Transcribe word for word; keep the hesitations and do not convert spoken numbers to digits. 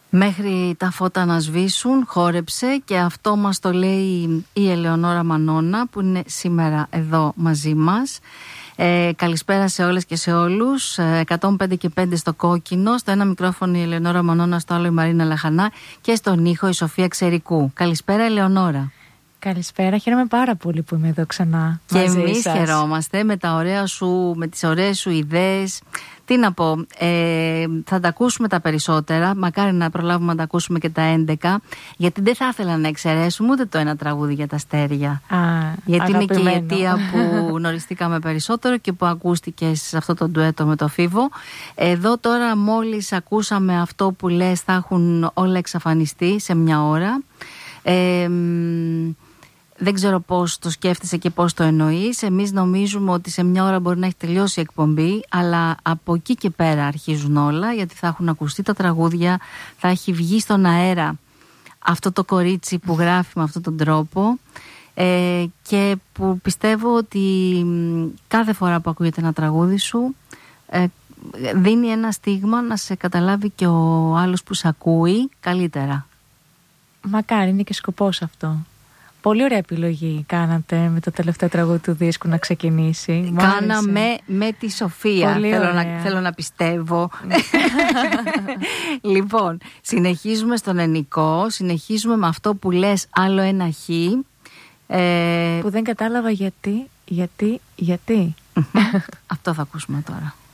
Μέχρι τα φώτα να σβήσουν, χόρεψε, και αυτό μας το λέει η Ελεονόρα Μανώνα, που είναι σήμερα εδώ μαζί μας. Ε, καλησπέρα σε όλες και σε όλους. εκατόν πέντε και πέντε στο κόκκινο, στο ένα μικρόφωνο η Ελεονόρα Μανώνα, στο άλλο η Μαρίνα Λαχανά και στον ήχο η Σοφία Ξερικού. Καλησπέρα, Ελεονόρα. Καλησπέρα, χαίρομαι πάρα πολύ που είμαι εδώ ξανά. Και εμείς χαιρόμαστε με τα ωραία σου, με τις ωραίες σου ιδέες. Τι να πω, ε, θα τα ακούσουμε τα περισσότερα. Μακάρι να προλάβουμε να τα ακούσουμε και τα έντεκα. Γιατί δεν θα ήθελα να εξαιρέσουμε ούτε το ένα τραγούδι για τα αστέρια. Α, γιατί αγαπημένο. Είναι και η αιτία που γνωριστήκαμε περισσότερο και που ακούστηκε σε αυτό το ντουέτο με το Φίβο. Εδώ τώρα μόλις ακούσαμε αυτό που λες, θα έχουν όλα εξαφανιστεί σε μια ώρα. Ε, Δεν ξέρω πώς το σκέφτεσαι και πώς το εννοείς. Εμείς νομίζουμε ότι σε μια ώρα μπορεί να έχει τελειώσει η εκπομπή, αλλά από εκεί και πέρα αρχίζουν όλα, γιατί θα έχουν ακουστεί τα τραγούδια, θα έχει βγει στον αέρα αυτό το κορίτσι που γράφει με αυτόν τον τρόπο, ε, και που πιστεύω ότι κάθε φορά που ακούγεται ένα τραγούδι σου ε, δίνει ένα στίγμα να σε καταλάβει και ο άλλος που σε ακούει καλύτερα. Μακάρι, είναι και σκοπός αυτό. Πολύ ωραία επιλογή κάνατε με το τελευταίο τραγούδι του δίσκου να ξεκινήσει. Κάναμε με τη Σοφία. Θέλω να, θέλω να πιστεύω. Λοιπόν, συνεχίζουμε στον ενικό, συνεχίζουμε με αυτό που λες, άλλο ένα χ. Ε... Που δεν κατάλαβα γιατί, γιατί, γιατί. Αυτό θα ακούσουμε τώρα.